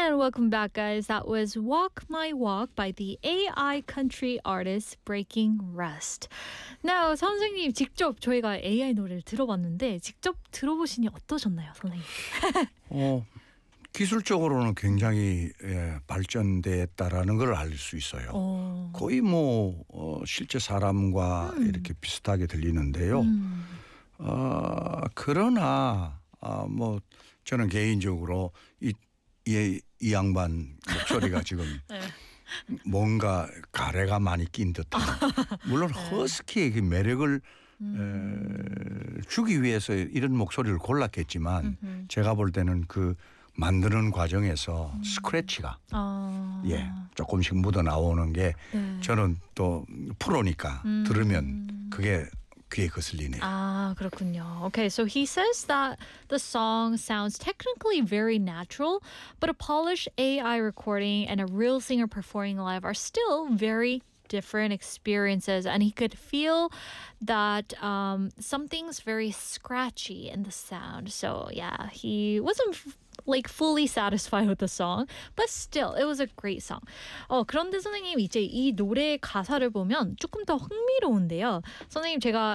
And welcome back, guys. That was Walk My Walk by the AI country artist Breaking Rust. Now, 선생님 직접 저희가 AI 노래를 들어봤는데 직접 들어보시니 어떠셨나요, 선생님? 기술적으로는 굉장히 발전됐다라는 걸 알 수 있어요. 거의 실제 사람과 이렇게 비슷하게 들리는데요. 그러나 저는 개인적으로 이 양반 목소리가 지금 네. 뭔가 가래가 많이 낀 듯한 물론 허스키의 그 매력을 주기 위해서 이런 목소리를 골랐겠지만 제가 볼 때는 그 만드는 과정에서 스크래치가 조금씩 묻어 나오는 게 저는 또 프로니까 들으면 그게 귀에 거슬리네요. 그렇군요. Okay, so he says that the song sounds technically very natural, but a polished AI recording and a real singer performing live are still very different experiences, and he could feel that something's very scratchy in the sound. So yeah, he wasn't fully satisfied with the song, but still it was a great song. 그런데 선생님 이제 이 노래 가사를 보면 조금 더 흥미로운데요. 선생님 제가